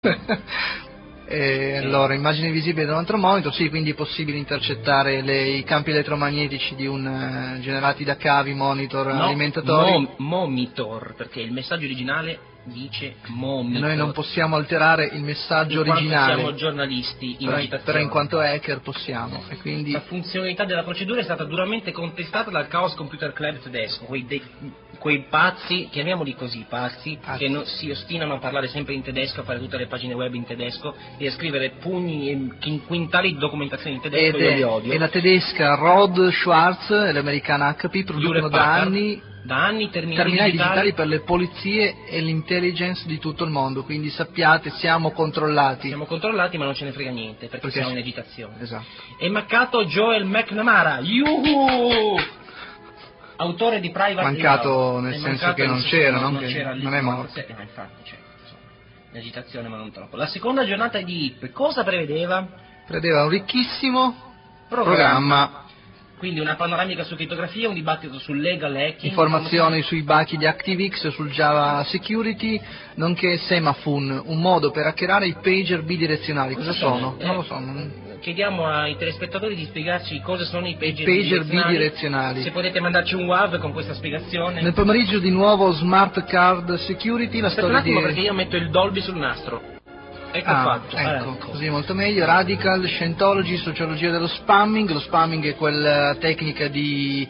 Allora, immagini visibili da un altro monitor, sì, quindi è possibile intercettare i campi elettromagnetici generati da cavi, monitor, alimentatori. Monitor, perché il messaggio originale dice monitor. E noi non possiamo alterare il messaggio originale. Siamo giornalisti in agitazione. Però in quanto hacker possiamo. E quindi... La funzionalità della procedura è stata duramente contestata dal Chaos Computer Club tedesco, quei pazzi, chiamiamoli così, pazzi, che si ostinano a parlare sempre in tedesco, a fare tutte le pagine web in tedesco e a scrivere pugni e quintali di documentazione in tedesco. Io li odio. E la tedesca Rod Schwarz e l'americana HP producono da anni terminali digitali per le polizie e l'intelligence di tutto il mondo, quindi sappiate, siamo controllati. Siamo controllati, ma non ce ne frega niente, perché siamo in agitazione. Esatto. È mancato Joel McNamara, autore di Private mancato nel senso che non c'era, non è morto. Infatti c'è, l'agitazione, ma non troppo. La seconda giornata di IP cosa prevedeva? Prevedeva un ricchissimo programma. Quindi una panoramica su crittografia, un dibattito sul legal hacking, informazioni sui bachi di ActiveX, sul Java Security, nonché Semaphone, un modo per hackerare i pager bidirezionali. Cosa sono? Non lo so. Chiediamo ai telespettatori di spiegarci cosa sono i pager bidirezionali. Se potete mandarci un WAV con questa spiegazione. Nel pomeriggio di nuovo Smart Card Security, la storia un attimo perché io metto il Dolby sul nastro. Ecco fatto. Ecco, così molto meglio. Radical, Scientology, sociologia dello spamming. Lo spamming è quella tecnica di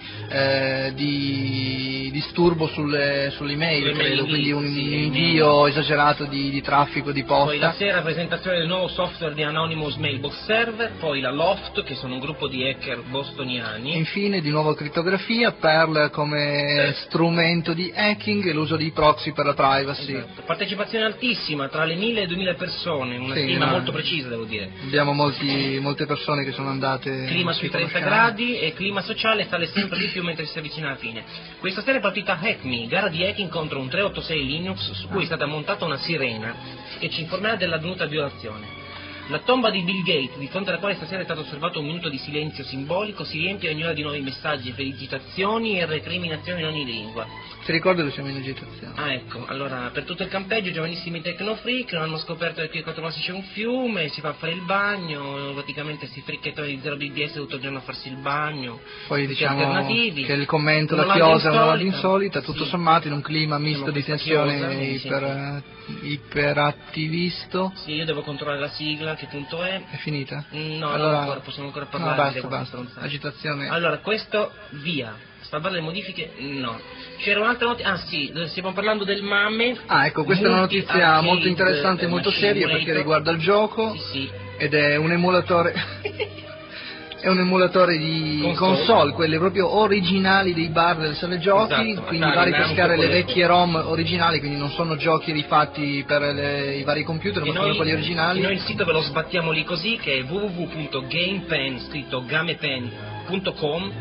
disturbo sull'email, credo, quindi un invio esagerato di traffico di posta. Poi la sera presentazione del nuovo software di Anonymous Mailbox Server, poi la Loft, che sono un gruppo di hacker bostoniani. E infine di nuovo crittografia, Perl come strumento di hacking e l'uso di proxy per la privacy. Esatto. Partecipazione altissima, tra le 1000 e 2000 persone. Una stima molto precisa, devo dire. Abbiamo molte persone che sono andate. Clima sui 30 gradi e clima sociale sale sempre di più mentre si avvicina alla fine. Questa sera è partita Hack Me, gara di hacking contro un 386 Linux su cui è stata montata una sirena che ci informerà dell'avvenuta violazione. La tomba di Bill Gates, di fronte alla quale stasera è stato osservato un minuto di silenzio simbolico, si riempie ogni ora di nuovi messaggi, felicitazioni e recriminazioni in ogni lingua. Ti ricordo che siamo in agitazione. Ah, ecco, allora, per tutto il campeggio, giovanissimi tecnofreak non hanno scoperto che qui a Quattromassi c'è un fiume, si va a fare il bagno, praticamente si fricchettano di 0 BBS tutto il giorno a farsi il bagno. Poi diciamo che il commento da Chiosa è una live insolita, tutto sommato in un clima misto di tensione iperattivisto. Sì, io devo controllare la sigla, che punto è? È finita? No, allora, ancora, possiamo ancora parlare. No, basta, agitazione. Allora, questo, via. Salvare le modifiche? No. C'era un'altra notizia, sì, stiamo parlando del MAME. Ah, ecco, questa è una notizia molto interessante e molto seria perché riguarda il gioco ed è un emulatore è un emulatore di console, quelle proprio originali dei bar delle sale giochi, quindi va a ripescare le vecchie ROM originali, quindi non sono giochi rifatti per i vari computer, ma sono quelli originali. Noi il sito ve lo sbattiamo lì così, che è www.gamepen, scritto gamepen.com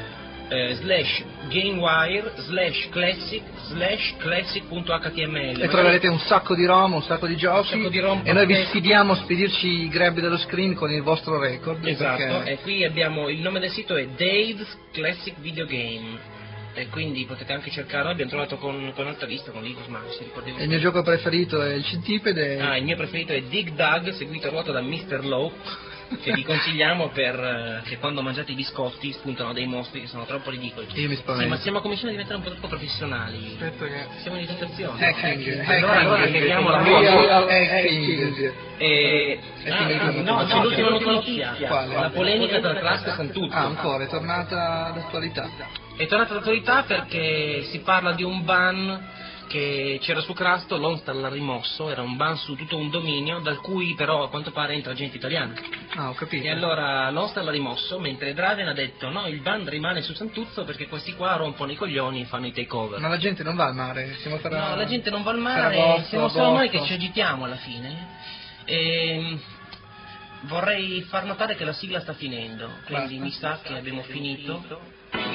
/gamewire /classic/classic.html e troverete un sacco di ROM, un sacco di giochi e noi vi sfidiamo a spedirci i grab dello screen con il vostro record. Esatto, e qui abbiamo il nome del sito è Dave's Classic Video Game e quindi potete anche cercarlo. Abbiamo trovato con Alta Vista, con Linux, ma se ricordiamo. Il mio gioco preferito è il Centipede. Il mio preferito è Dig Dug, seguito a ruota da Mr. Low, che vi consigliamo che quando mangiate i biscotti spuntano dei mostri che sono troppo ridicoli. Io mi spavento. Sì, ma stiamo cominciando a diventare un po' troppo professionali. Aspetta che siamo in agitazione. Allora chiediamo la no, c'è l'ultima notizia. Quale? La polemica tra Trust e Santuzzo. Ancora, è tornata d'attualità. È tornata d'attualità perché si parla di un ban che c'era su Crasto, l'Onstar l'ha rimosso, era un ban su tutto un dominio, dal cui però a quanto pare entra gente italiana. Ah, ho capito. E allora l'Onstar l'ha rimosso, mentre Draven ha detto no, il ban rimane su Santuzzo perché questi qua rompono i coglioni e fanno i takeover. Ma la gente non va al mare, No, la gente non va al mare, siamo solo noi che ci agitiamo alla fine. Vorrei far notare che la sigla sta finendo, quindi mi sa che abbiamo finito.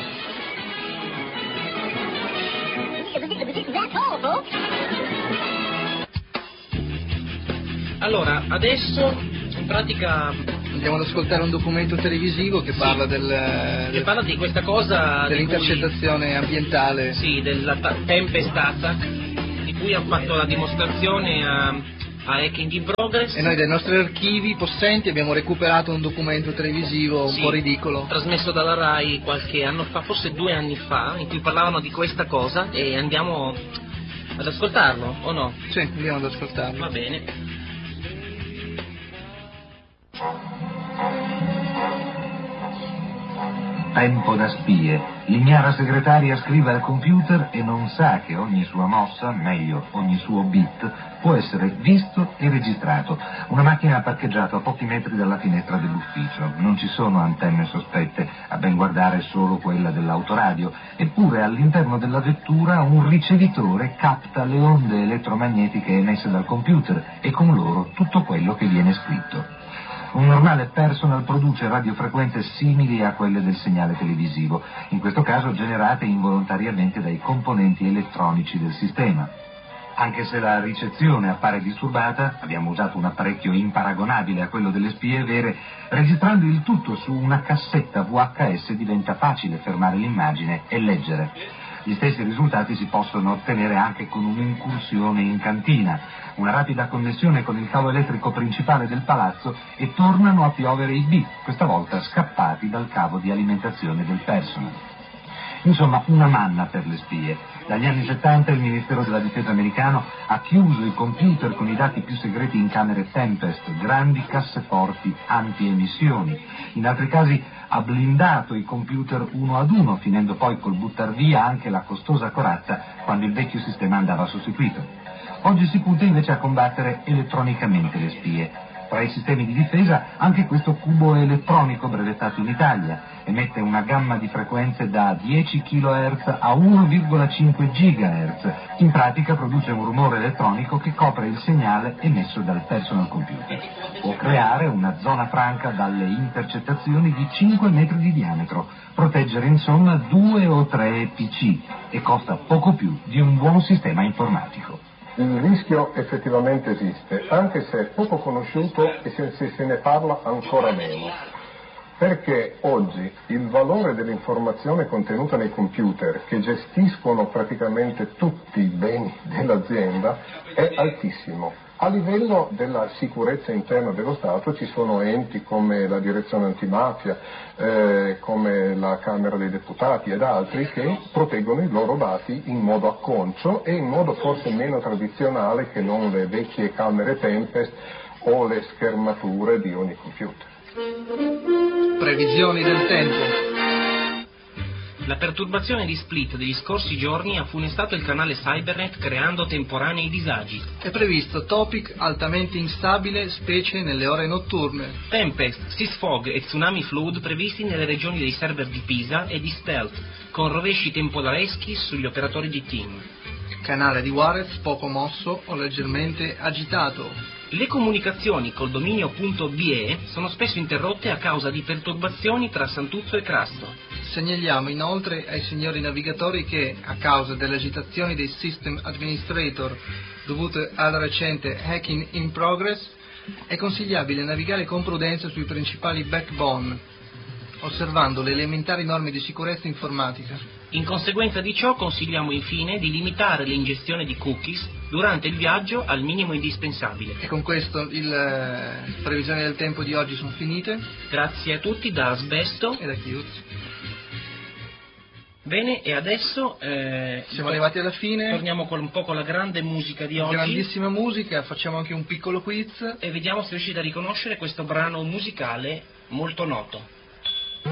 Allora, adesso in pratica andiamo ad ascoltare un documento televisivo che parla che parla di questa cosa dell'intercettazione ambientale. Sì, della Tempest Attack, di cui ha fatto la dimostrazione a Hacking in Progress. E noi dai nostri archivi possenti abbiamo recuperato un documento televisivo un po' ridicolo, trasmesso dalla RAI qualche anno fa, forse 2 anni fa, in cui parlavano di questa cosa, e andiamo ad ascoltarlo, o no? Sì, andiamo ad ascoltarlo. Va bene. Tempo da spie. L'ignara segretaria scrive al computer e non sa che ogni sua mossa, meglio, ogni suo bit, può essere visto e registrato. Una macchina parcheggiata a pochi metri dalla finestra dell'ufficio. Non ci sono antenne sospette, a ben guardare solo quella dell'autoradio. Eppure all'interno della vettura un ricevitore capta le onde elettromagnetiche emesse dal computer e con loro tutto quello che viene scritto. Un normale personal produce radiofrequenze simili a quelle del segnale televisivo, in questo caso generate involontariamente dai componenti elettronici del sistema. Anche se la ricezione appare disturbata, abbiamo usato un apparecchio imparagonabile a quello delle spie vere, registrando il tutto su una cassetta VHS diventa facile fermare l'immagine e leggere. Gli stessi risultati si possono ottenere anche con un'incursione in cantina, una rapida connessione con il cavo elettrico principale del palazzo e tornano a piovere i bit, questa volta scappati dal cavo di alimentazione del personal. Insomma, una manna per le spie. Dagli anni 70 il Ministero della Difesa americano ha chiuso i computer con i dati più segreti in camere Tempest, grandi casseforti anti-emissioni. In altri casi ha blindato i computer uno ad uno, finendo poi col buttar via anche la costosa corazza quando il vecchio sistema andava sostituito. Oggi si punta invece a combattere elettronicamente le spie. Tra i sistemi di difesa anche questo cubo elettronico brevettato in Italia emette una gamma di frequenze da 10 kHz a 1,5 GHz. In pratica produce un rumore elettronico che copre il segnale emesso dal personal computer. Può creare una zona franca dalle intercettazioni di 5 metri di diametro, proteggere insomma 2 o 3 PC e costa poco più di un buon sistema informatico. Il rischio effettivamente esiste, anche se è poco conosciuto e se ne parla ancora meno, perché oggi il valore dell'informazione contenuta nei computer, che gestiscono praticamente tutti i beni dell'azienda, è altissimo. A livello della sicurezza interna dello Stato ci sono enti come la direzione antimafia, come la Camera dei Deputati ed altri che proteggono i loro dati in modo acconcio e in modo forse meno tradizionale che non le vecchie camere Tempest o le schermature di ogni computer. Previsioni del tempo. La perturbazione di Split degli scorsi giorni ha funestato il canale Cybernet creando temporanei disagi. È previsto topic altamente instabile, specie nelle ore notturne. Tempest, Sysfog e Tsunami Flood previsti nelle regioni dei server di Pisa e di Stealth, con rovesci temporaleschi sugli operatori di Team. Canale di Juarez poco mosso o leggermente agitato. Le comunicazioni col dominio .be sono spesso interrotte a causa di perturbazioni tra Santuzzo e Crasto. Segnaliamo inoltre ai signori navigatori che, a causa delle agitazioni dei System Administrator dovute al recente Hacking in Progress, è consigliabile navigare con prudenza sui principali backbone, osservando le elementari norme di sicurezza informatica. In conseguenza di ciò consigliamo infine di limitare l'ingestione di cookies durante il viaggio al minimo indispensabile. E con questo le previsioni del tempo di oggi sono finite. Grazie a tutti da Asbesto e da Chiuz. Bene, e adesso siamo arrivati alla fine. Torniamo un po' con la grande musica di oggi. Grandissima musica, facciamo anche un piccolo quiz e vediamo se riuscite a riconoscere questo brano musicale molto noto.